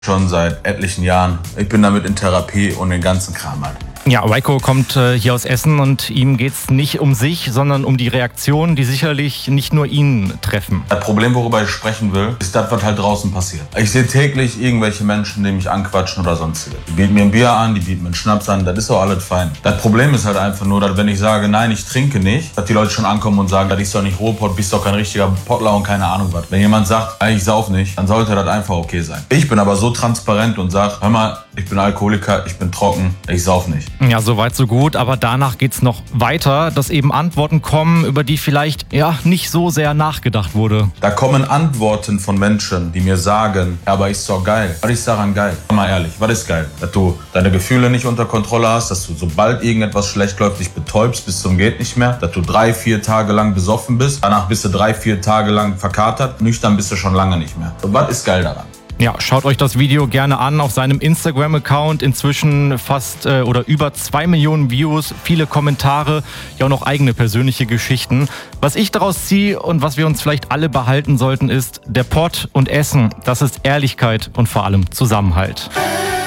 Schon seit etlichen Jahren. Ich bin damit in Therapie und den ganzen Kram halt. Ja, Waiko kommt hier aus Essen und ihm geht's nicht um sich, sondern um die Reaktionen, die sicherlich nicht nur ihn treffen. Das Problem, worüber ich sprechen will, ist das, was halt draußen passiert. Ich sehe täglich irgendwelche Menschen, die mich anquatschen oder sonstiges. Die bieten mir ein Bier an, die bieten mir einen Schnaps an, das ist doch alles fein. Das Problem ist halt einfach nur, dass wenn ich sage, nein, ich trinke nicht, dass die Leute schon ankommen und sagen, das ist doch nicht Ruhrpott, bist doch kein richtiger Pottler und keine Ahnung was. Wenn jemand sagt, ich sauf nicht, dann sollte das einfach okay sein. Ich bin aber so transparent und sage, hör mal, ich bin Alkoholiker, ich bin trocken, ich sauf nicht. Ja, soweit so gut, aber danach geht's noch weiter, dass eben Antworten kommen, über die vielleicht nicht so sehr nachgedacht wurde. Da kommen Antworten von Menschen, die mir sagen, ja, aber ist doch geil. Was ist daran geil? Sag mal ehrlich, was ist geil? Dass du deine Gefühle nicht unter Kontrolle hast, dass du, sobald irgendetwas schlecht läuft, dich betäubst bis zum geht nicht mehr, dass du 3-4 Tage lang besoffen bist, danach bist du 3-4 Tage lang verkatert, nüchtern bist du schon lange nicht mehr. Und was ist geil daran? Ja, schaut euch das Video gerne an auf seinem Instagram-Account. Inzwischen fast oder über 2 Millionen Views, viele Kommentare, ja auch noch eigene persönliche Geschichten. Was ich daraus ziehe und was wir uns vielleicht alle behalten sollten, ist, der Pott und Essen, das ist Ehrlichkeit und vor allem Zusammenhalt.